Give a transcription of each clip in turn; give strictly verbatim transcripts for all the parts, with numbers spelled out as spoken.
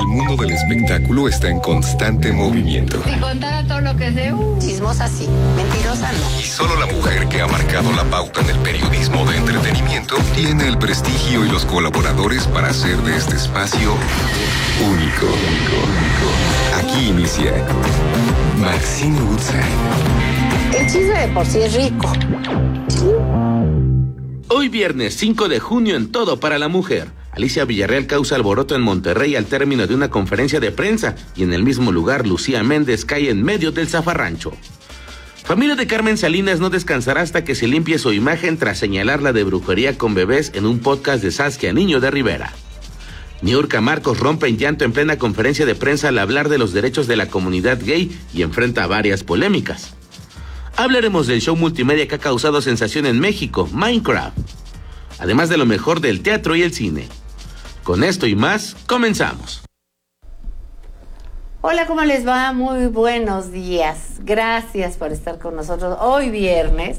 El mundo del espectáculo está en constante movimiento. Si contara todo lo que sé, uh, chismosa sí, mentirosa no. Y solo la mujer que ha marcado la pauta en el periodismo de entretenimiento tiene el prestigio y los colaboradores para hacer de este espacio único. único, único. Aquí inicia Maxine Woodside. El chisme de por sí es rico. Hoy viernes cinco de junio en Todo para la Mujer. Alicia Villarreal causa alboroto en Monterrey al término de una conferencia de prensa y en el mismo lugar Lucía Méndez cae en medio del zafarrancho. Familia de Carmen Salinas no descansará hasta que se limpie su imagen tras señalarla de brujería con bebés en un podcast de Saskia Niño de Rivera. Niurka Marcos rompe en llanto en plena conferencia de prensa al hablar de los derechos de la comunidad gay y enfrenta varias polémicas. Hablaremos del show multimedia que ha causado sensación en México, Minecraft. Además de lo mejor del teatro y el cine. Con esto y más, comenzamos. Hola, ¿cómo les va? Muy buenos días. Gracias por estar con nosotros hoy viernes.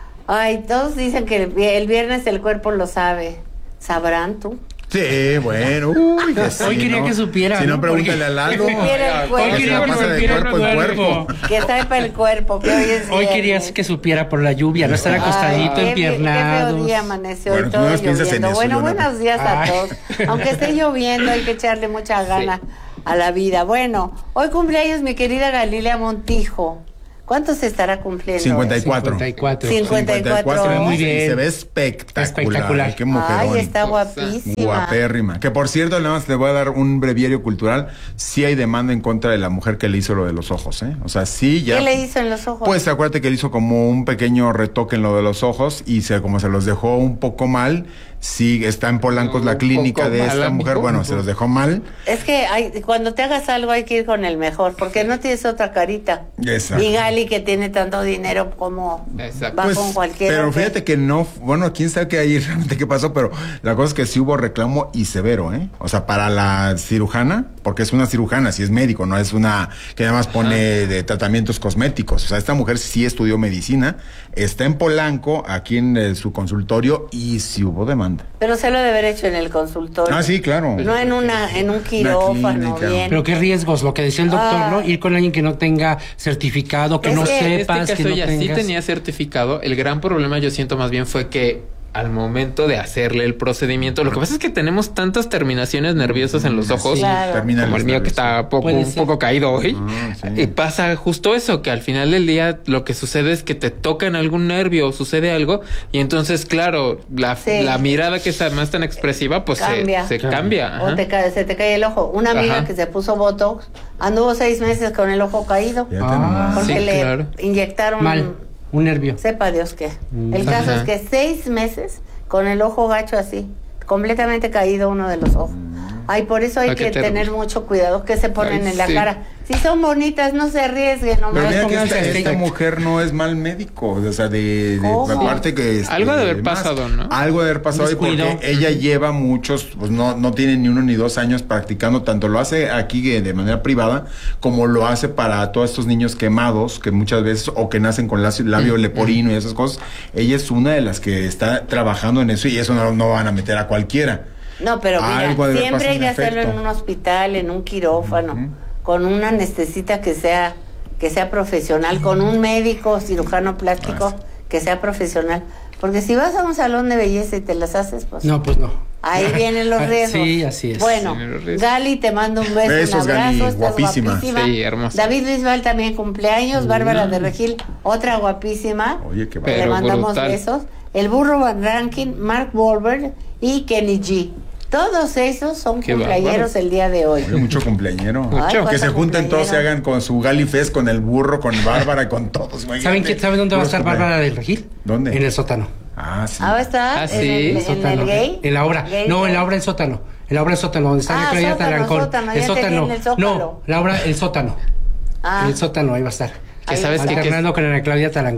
Ay, todos dicen que el viernes el cuerpo lo sabe. ¿Sabrán tú? Sí, bueno. Uy, que sí, hoy quería ¿no? que supiera. Si no, ¿no? pregúntale a Lalo. Que supiera el cuerpo. Hoy quería que supiera el cuerpo. Que sepa el cuerpo, que hoy es Hoy querías que supiera por la lluvia, no estar acostadito, Ay, empiernado. Qué feo día amaneció Bueno, y todo no piensas en lloviendo. eso, Bueno, Jonathan. buenos días a Ay. todos. Aunque esté lloviendo, hay que echarle mucha gana sí. a la vida. Bueno, hoy cumpleaños mi querida Galilea Montijo. ¿Cuántos estará cumpliendo? cincuenta y cuatro. cincuenta y cuatro. cincuenta y cuatro. Muy bien. Y se ve espectacular. Espectacular. Qué mujerón. Ay, está guapísima. Guapérrima. Que por cierto, nada más te voy a dar un breviario cultural. Sí hay demanda en contra de la mujer que le hizo lo de los ojos, ¿eh? O sea, sí ya. ¿Qué le hizo en los ojos? Pues acuérdate que le hizo como un pequeño retoque en lo de los ojos y se, como se los dejó un poco mal. Sí, está en Polanco la clínica de esta mujer. Bueno, se los dejó mal. Es que hay, cuando te hagas algo hay que ir con el mejor, porque no tienes otra carita. Exacto. Y Gali, que tiene tanto dinero como Exacto. va Pues, con cualquiera. pero que- fíjate que no, bueno, quién sabe qué ahí realmente qué pasó, pero la cosa es que sí hubo reclamo y severo, ¿eh? O sea, para la cirujana, porque es una cirujana, sí es médico, no es una que además pone de tratamientos cosméticos. O sea, esta mujer sí estudió medicina, está en Polanco, aquí en eh, su consultorio, y sí hubo demanda. Pero se lo debe haber hecho en el consultorio. Ah, sí, claro. No en una, en un quirófano, clínica. bien. Pero qué riesgos, lo que decía el doctor, Ah. ¿no? Ir con alguien que no tenga certificado, que Es no que- En sepas, este que caso no ella sí tengas. tenía certificado. El gran problema yo siento más bien fue que al momento de hacerle el procedimiento, lo que pasa es que tenemos tantas terminaciones nerviosas en los ojos, Claro. Termina como el mío que está poco, Puede un ser. poco caído hoy. Ah, sí. Y pasa justo eso, que al final del día lo que sucede es que te tocan algún nervio o sucede algo y entonces, claro, la, Sí. la mirada que es además tan expresiva, pues Cambia. se, se Claro. cambia. O ajá. te cae, se te cae el ojo. Una amiga Ajá. que se puso Botox anduvo seis meses con el ojo caído. Fíjate Ah, nomás. Porque sí, le claro. inyectaron. Mal, un nervio. Sepa Dios qué. El caso Ajá. es que seis meses con el ojo gacho así, completamente caído uno de los ojos. Ay, por eso hay Ah, qué que terrible. tener mucho cuidado que se ponen Ay, en la sí. cara. Si son bonitas, no se arriesguen, Pero nomás. mira que esta, pónganse esta fake. mujer no es mal médico, o sea, de, de ¿Cómo? aparte que este, Algo ha de haber más, pasado, ¿no? Algo de haber pasado y Descuido. porque ella lleva muchos, pues no, no tiene ni uno ni dos años practicando, tanto lo hace aquí eh, de manera privada, como lo hace para todos estos niños quemados, que muchas veces, o que nacen con labio, labio leporino y esas cosas. Ella es una de las que está trabajando en eso y eso no, no van a meter a cualquiera. No, pero mira, Algo debe siempre pasar hay que en hacerlo en efecto. un hospital, en un quirófano, Ujú. con una anestesista que sea que sea profesional, con un médico cirujano plástico Ah, que sea profesional. Porque si vas a un salón de belleza y te las haces, pues No, pues no. ahí vienen los riesgos. Sí, así es. Bueno, Vienen los riesgos. Gali, te mando un beso, Besos, un abrazo, Gali, estás guapísima. guapísima. Sí, hermosa. David Bisbal también cumpleaños, Bárbara de Regil, otra guapísima. Oye, qué Le Pero mandamos brutal. besos. El Burro Van Rankin, Mark Wahlberg y Kenny G. Todos esos son Qué cumpleañeros bárbaro. el día de hoy. Oye, mucho cumpleañero. Mucho. Ay, Que cuánta se junten todos y cumpleañera. hagan con su Galifest, con el burro, con Bárbara, con todos. ¿Saben, imagínate. qué, ¿Saben dónde va a Puros estar cumpleaños. Bárbara del Regil? ¿Dónde? En el sótano. Ah, sí. Ah, está Ah, en, sí, el, en Sótano. el gay. En la obra. Gay No, en la gay. obra el sótano. En la obra el sótano, donde está Ah, la Claudia sótano, Talancón. sótano, El ya entendí, sótano. en el Zócalo. No, la obra el sótano. Ah, El sótano ahí va a estar. Que sabes que, que Alternando con Ana Claudia Talancón.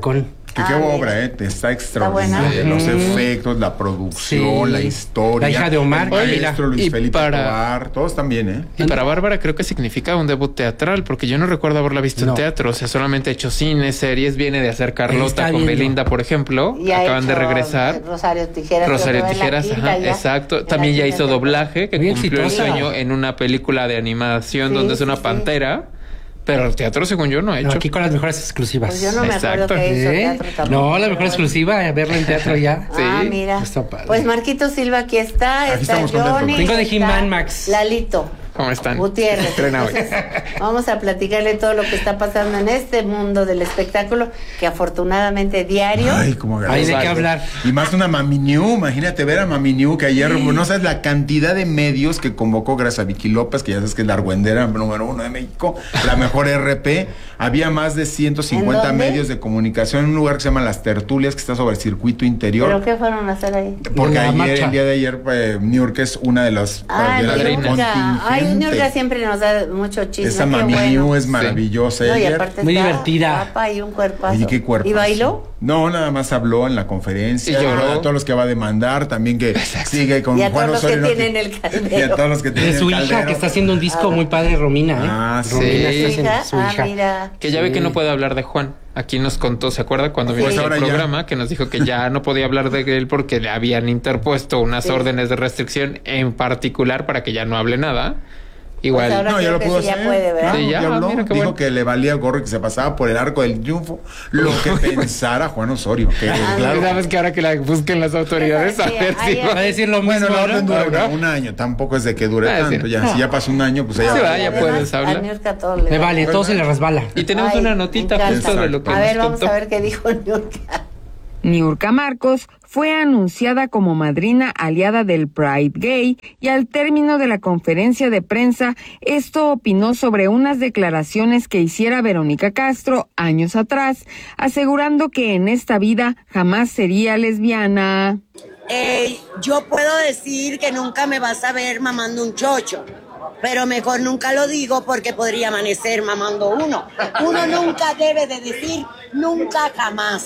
Que Ah, qué mira. obra, ¿eh? Está extraordinaria. buena. Los Sí. efectos, la producción, Sí. la historia. La hija de Omar, el Camila. maestro Luis Y Felipe para- Tobar, todos también, ¿eh? Y para Bárbara creo que significa un debut teatral, porque yo no recuerdo haberla visto No. en teatro. O sea, solamente ha hecho cine, series, viene de hacer Carlota Está con viendo. Belinda, por ejemplo. Y ha Acaban de hecho, regresar. eh, Rosario Tijeras. Rosario creo que va en la Tijeras, quinta ajá, ya. exacto. En la También ya quinta hizo temporada. doblaje, que Muy cumplió exitosa. el sueño en una película de animación Sí, donde es sí, una sí. pantera. Pero el teatro, según yo, no ha No, hecho. aquí con las mejores exclusivas. Pues yo no me acuerdo Exacto. que hizo ¿Eh? teatro tampoco. No, la mejor pero bueno. exclusiva, eh, verlo en teatro ya. Sí. Ah, mira. Está padre. Pues Marquito Silva aquí está, Aquí está estamos contentos. Johnny. Vengo de está He-Man, Max. Lalito ¿Cómo están? Gutiérrez. Estrena hoy. Entonces, vamos a platicarle todo lo que está pasando en este mundo del espectáculo, que afortunadamente diario. Ay, cómo Hay de qué Exacto. hablar. Y más una Mami New, imagínate ver a Mami New, que ayer, no sabes la cantidad de medios que convocó gracias a Vicky López, que ya sabes que es la argüendera número uno de México, la mejor R P. Había más de ciento cincuenta ¿En dónde? medios de comunicación en un lugar que se llama Las Tertulias, que está sobre el circuito interior. ¿Pero qué fueron a hacer ahí? Porque La ayer, marcha. el día de ayer, eh, New York es una de las Ah, de las del Niurka. Ay, contingente. Niurka siempre nos da mucho chisme. Esa qué Mami bueno. New es maravillosa. No, y ayer. aparte Muy está divertida. guapa y un cuerpazo. Oye, qué cuerpo. ¿Y bailó? No, nada más habló en la conferencia. Y lloró. A todos los que va a demandar, también que sigue con Y a Juan todos los que Osorio, ¿no? tienen el caldero. Y a todos los que tienen De su el hija, caldero. que está haciendo un disco muy padre, Romina, ¿eh? Ah, sí. Romina Sí. está ¿Su haciendo- hija? su Ah, hija. mira. Que ya ve que no puede hablar de Juan. Aquí nos contó, ¿se acuerda? Cuando vino Pues al ahora ya. programa, que nos dijo que ya no podía hablar de él porque le habían interpuesto unas Sí. órdenes de restricción en particular para que ya no hable nada. Igual. Pues ahora No, ya creo lo que pudo sí ya hacer. puede, ¿verdad? No, Sí, ya, ya habló. mira qué Dijo bueno. que le valía gorro y que se pasaba por el arco del triunfo. Lo que pensara Juan Osorio. Que, Ah, claro. Sabes que ahora que la busquen las autoridades a Sí, ver si ayer- Va a decir lo Bueno, mismo, la orden ¿no? dura ¿no? un año. Tampoco es de que dure Ah, sí. tanto. Ya, si ya pasó un año, pues Sí, ya. va, va. ya Además, puedes hablar. a Niurka todo le Le va. vale, todo se le resbala. Y tenemos Ay, una me notita encanta. justo de lo que A nos ver, vamos contó. a ver qué dijo Niurka. Niurka Marcos fue anunciada como madrina aliada del Pride Gay y al término de la conferencia de prensa, esto opinó sobre unas declaraciones que hiciera Verónica Castro años atrás, asegurando que en esta vida jamás sería lesbiana. Eh, yo puedo decir que nunca me vas a ver mamando un chocho, pero mejor nunca lo digo porque podría amanecer mamando uno. Uno nunca debe de decir nunca jamás.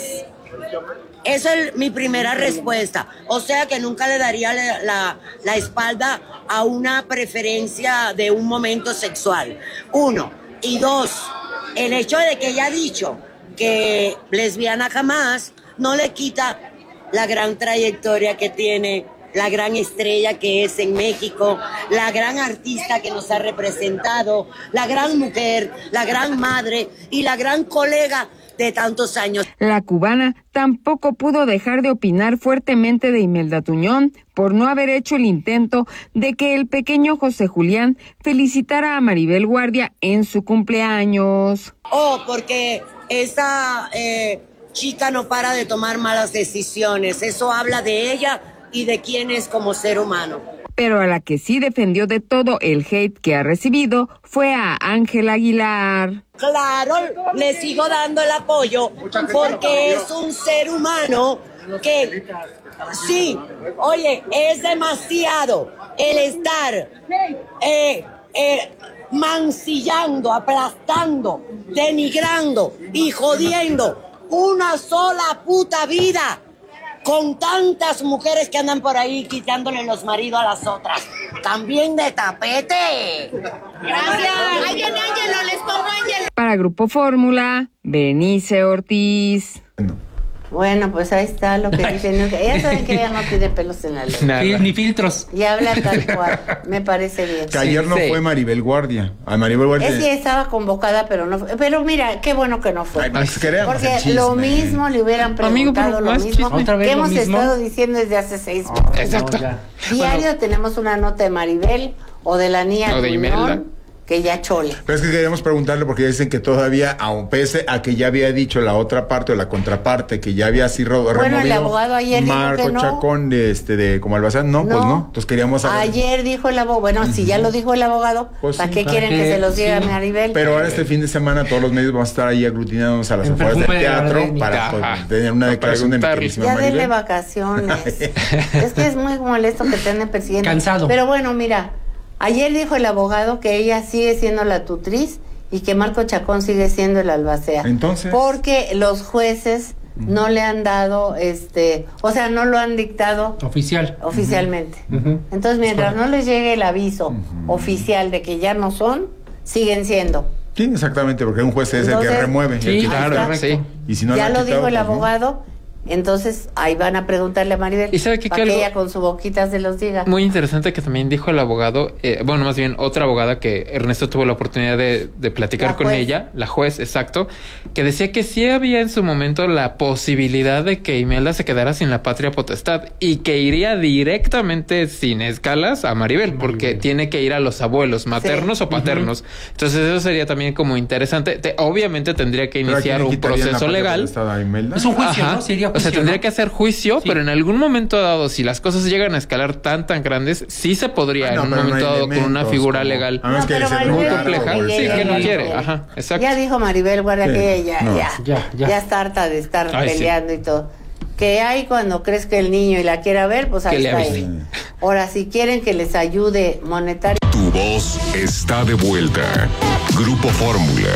Esa es mi primera respuesta. O sea que nunca le daría la, la, la espalda a una preferencia de un momento sexual. Uno. Y dos, el hecho de que ella ha dicho que lesbiana jamás no le quita la gran trayectoria que tiene, la gran estrella que es en México, la gran artista que nos ha representado, la gran mujer, la gran madre y la gran colega de tantos años. La cubana tampoco pudo dejar de opinar fuertemente de Imelda Tuñón por no haber hecho el intento de que el pequeño José Julián felicitara a Maribel Guardia en su cumpleaños. Oh, porque esa eh, chica no para de tomar malas decisiones. Eso habla de ella y de quién es como ser humano. Pero a la que sí defendió de todo el hate que ha recibido fue a Ángela Aguilar. Claro, le sigo dando el apoyo porque es un ser humano que, sí, oye, es demasiado el estar eh, eh, mancillando, aplastando, denigrando y jodiendo una sola puta vida con tantas mujeres que andan por ahí quitándole los maridos a las otras. También de tapete. Gracias. Ahí viene Ángelo, les pongo Ángelo. Para Grupo Fórmula, Berenice Ortiz. Bueno, pues ahí está lo que dice Niurka. Ya saben que ella no tiene pelos en la lengua. Nada. Fil- Ni filtros. Y habla tal cual. Me parece bien. Que ayer no Sí. fue Maribel Guardia. A Maribel Guardia. Es que estaba convocada, pero no fue. Pero mira, qué bueno que no fue. Ay, pues queremos Porque el chisme. lo mismo le hubieran Amigo, preguntado, pero lo más mismo chisme. ¿Otra vez que lo hemos mismo? estado diciendo desde hace seis meses. Exacto. No, ya. Diario tenemos una nota de Maribel o de la niña O de Tuñón, Imelda. que ya chole. Pero es que queríamos preguntarle porque dicen que todavía, aun pese a que ya había dicho la otra parte o la contraparte, que ya había así ro- Bueno, el removido abogado ayer dijo Marco que no. Chacón de este de como Albazán, no, pues no. Entonces queríamos saber. Ayer dijo el abogado, bueno, si ya lo dijo el abogado, Pues ¿para sí, qué ¿para quieren qué? que se los diga Sí. Maribel? Pero ahora este fin de semana todos los medios vamos a estar ahí aglutinándonos a las En afueras del perfume de teatro Gardenia. para Ajá. pues, tener una Para declaración de mi preguntarle. queridísima Ya denle Maribel. vacaciones. Es que es muy molesto que te anden persiguiendo. Cansado. Pero bueno, mira, ayer dijo el abogado que ella sigue siendo la tutriz y que Marco Chacón sigue siendo el albacea. Entonces. Porque los jueces no le han dado, este, o sea, no lo han dictado Oficial. oficialmente. Uh-huh. Entonces, mientras no les llegue el aviso uh-huh. oficial de que ya no son, siguen siendo. Sí, exactamente, porque un juez es Entonces, el que remueve. Sí, el que claro, sí. Y si no ya le lo ha quitado, dijo el pues, abogado. ¿no? Entonces, ahí van a preguntarle a Maribel ¿Y sabe qué, para que que algo ella con su boquita se los diga. Muy interesante que también dijo el abogado, eh, bueno, más bien otra abogada que Ernesto tuvo la oportunidad de, de platicar La con juez. ella, la juez, exacto, que decía que sí había en su momento la posibilidad de que Imelda se quedara sin la patria potestad y que iría directamente sin escalas a Maribel, porque Maribel. tiene que ir a los abuelos maternos Sí. o paternos. Uh-huh. Entonces eso sería también como interesante. Te, obviamente tendría que ¿Pero a quién iniciar le un quitarían la proceso patria legal. potestad, a Imelda? Es un juicio, Ajá. ¿no? Sería juicio, o sea, tendría ¿no? que hacer juicio, Sí. pero en algún momento dado, si las cosas llegan a escalar tan, tan grandes, sí se podría Ah, no, en un pero no momento hay dado con una elementos, figura como- legal a menos No, que pero se Maribel muy declara compleja. por Sí, ser- que no ella quiere. quiere. Ajá, exacto. Ya dijo Maribel Guardia Sí, que ella no. ya, Ya, ya, ya. está harta de estar Ay, sí. peleando y todo. Que hay cuando crees que el niño y la quiera ver, pues ahí Que le está avise. él. Ahora, si quieren que les ayude monetario. Tu voz está de vuelta. Grupo Fórmula.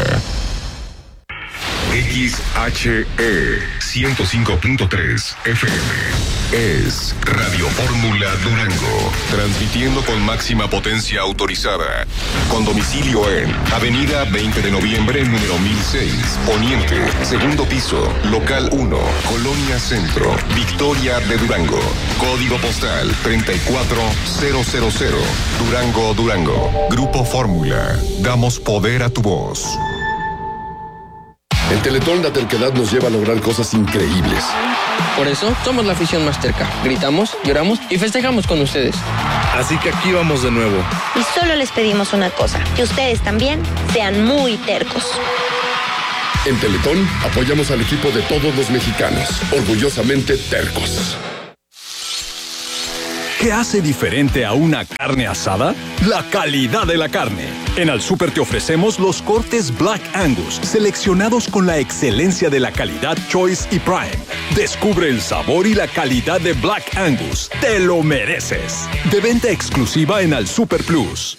X H E ciento cinco punto tres F M es Radio Fórmula Durango, transmitiendo con máxima potencia autorizada, con domicilio en Avenida veinte de noviembre, número mil seis, Poniente, segundo piso, local uno, Colonia Centro, Victoria de Durango, código postal treinta y cuatro mil, Durango, Durango. Grupo Fórmula, damos poder a tu voz. En Teletón la terquedad nos lleva a lograr cosas increíbles. Por eso somos la afición más terca. Gritamos, lloramos y festejamos con ustedes. Así que aquí vamos de nuevo. Y solo les pedimos una cosa, que ustedes también sean muy tercos. En Teletón apoyamos al equipo de todos los mexicanos, orgullosamente tercos. ¿Qué hace diferente a una carne asada? La calidad de la carne. En Al Súper te ofrecemos los cortes Black Angus, seleccionados con la excelencia de la calidad Choice y Prime. Descubre el sabor y la calidad de Black Angus. ¡Te lo mereces! De venta exclusiva en Al Súper Plus.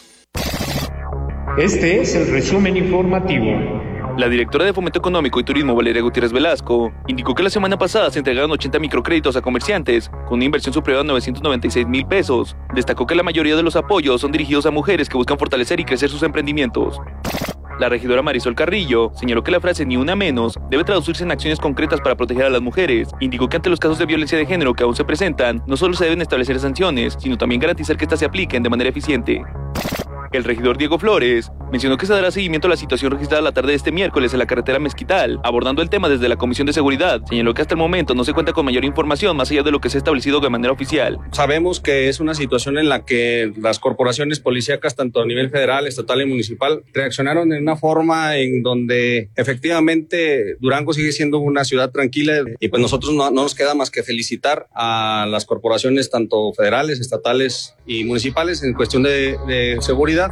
Este es el resumen informativo. La directora de Fomento Económico y Turismo, Valeria Gutiérrez Velasco, indicó que la semana pasada se entregaron ochenta microcréditos a comerciantes, con una inversión superior a novecientos noventa y seis mil pesos. Destacó que la mayoría de los apoyos son dirigidos a mujeres que buscan fortalecer y crecer sus emprendimientos. La regidora Marisol Carrillo señaló que la frase "ni una menos" debe traducirse en acciones concretas para proteger a las mujeres. Indicó que ante los casos de violencia de género que aún se presentan, no solo se deben establecer sanciones, sino también garantizar que éstas se apliquen de manera eficiente. El regidor Diego Flores mencionó que se dará seguimiento a la situación registrada la tarde de este miércoles en la carretera Mezquital, abordando el tema desde la Comisión de Seguridad. Señaló que hasta el momento no se cuenta con mayor información más allá de lo que se ha establecido de manera oficial. Sabemos que es una situación en la que las corporaciones policíacas, tanto a nivel federal, estatal y municipal, reaccionaron en una forma en donde efectivamente Durango sigue siendo una ciudad tranquila y pues nosotros no, no nos queda más que felicitar a las corporaciones tanto federales, estatales y municipales en cuestión de, de seguridad.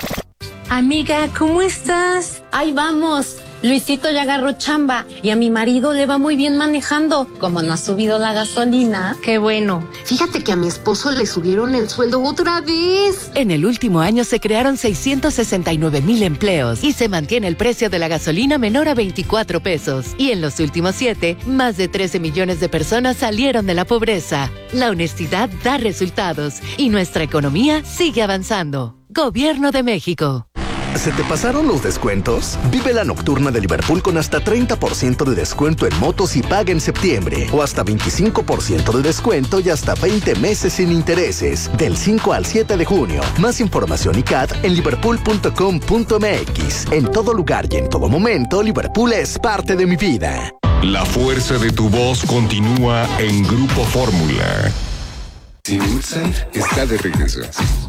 Amiga, ¿cómo estás? Ahí vamos. Luisito ya agarró chamba y a mi marido le va muy bien manejando. Como no ha subido la gasolina. Qué bueno. Fíjate que a mi esposo le subieron el sueldo otra vez. En el último año se crearon seiscientos sesenta y nueve mil empleos y se mantiene el precio de la gasolina menor a veinticuatro pesos. Y en los últimos siete, más de trece millones de personas salieron de la pobreza. La honestidad da resultados y nuestra economía sigue avanzando. Gobierno de México. ¿Se te pasaron los descuentos? Vive la nocturna de Liverpool con hasta treinta por ciento de descuento en motos y paga en septiembre. O hasta veinticinco por ciento de descuento y hasta veinte meses sin intereses. Del cinco al siete de junio. Más información y C A T en liverpool punto com punto m x. En todo lugar y en todo momento, Liverpool es parte de mi vida. La fuerza de tu voz continúa en Grupo Fórmula. Sin Woodside está de regreso.